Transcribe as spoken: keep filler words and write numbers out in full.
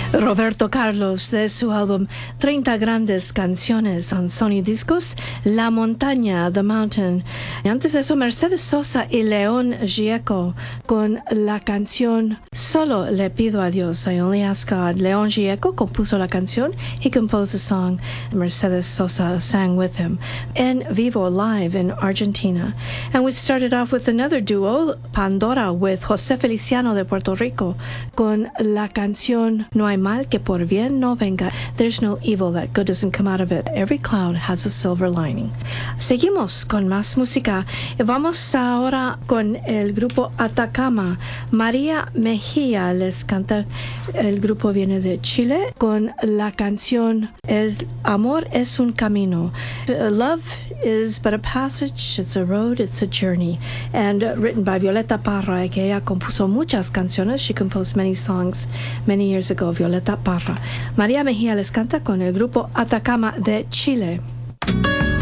Roberto Carlos, de su álbum treinta grandes canciones on Sony Discos, La Montaña, The Mountain. Y antes de eso, Mercedes Sosa y León Gieco con la canción Solo le pido a Dios, I Only Ask God. León Gieco compuso la canción. He composed the song. Mercedes Sosa sang with him en vivo, live in Argentina. And we started off with another duo, Pandora, with José Feliciano de Puerto Rico, con la canción No hay mal que por bien no venga. There's no evil that good doesn't come out of it. Every cloud has a silver lining. Seguimos con más música. Vamos ahora con el grupo Atacama. María Mejía les canta. El grupo viene de Chile con la canción El amor es un camino. Love is but a passage, it's a road, it's a journey. And uh, written by Violeta Parra, que ella compuso muchas canciones. She composed many songs many years ago, Violeta Parra. María Mejía les canta con el grupo Atacama de Chile.